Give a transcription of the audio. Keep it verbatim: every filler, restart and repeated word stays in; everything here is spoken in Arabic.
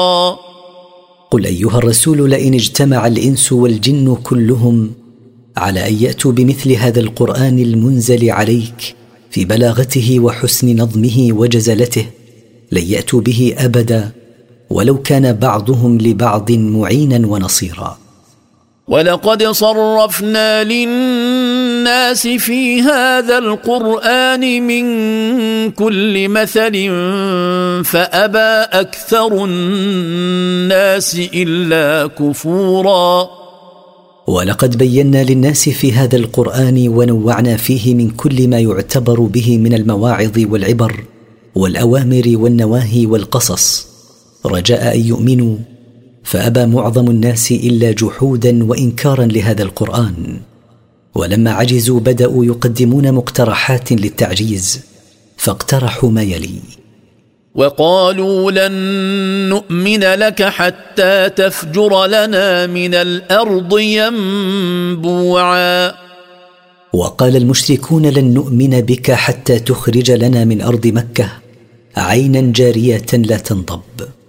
قل أيها الرسول لئن اجتمع الإنس والجن كلهم على أن يأتوا بمثل هذا القرآن المنزل عليك في بلاغته وحسن نظمه وجزلته لن يأتوا به أبدا ولو كان بعضهم لبعض معينا ونصيرا. ولقد صرفنا للناس في هذا القرآن من كل مثل فأبى أكثر الناس إلا كفورا. ولقد بينا للناس في هذا القرآن ونوعنا فيه من كل ما يعتبر به من المواعظ والعبر والأوامر والنواهي والقصص رجاء أن يؤمنوا، فأبى معظم الناس إلا جحودا وإنكارا لهذا القرآن. ولما عجزوا بدأوا يقدمون مقترحات للتعجيز، فاقترحوا ما يلي: وقالوا لن نؤمن لك حتى تفجر لنا من الأرض ينبوعا. وقال المشركون لن نؤمن بك حتى تخرج لنا من أرض مكة عينا جارية لا تنضب.